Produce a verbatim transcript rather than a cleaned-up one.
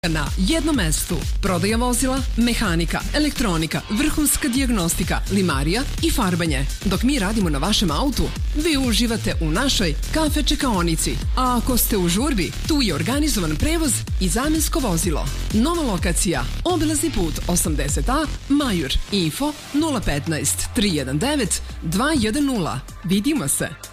Na jednom mestu. Prodaja vozila, mehanika, elektronika, vrhunska dijagnostika, limarija i farbanje. Dok mi radimo na vašem autu, vi uživate u našoj kafe čekaonici. A ako ste u žurbi, tu je organizovan prevoz i zamensko vozilo. Nova lokacija, obilazni put osamdeset A, Majur. Info nula petnaest tri jedan devet dva jedan nula. Vidimo se.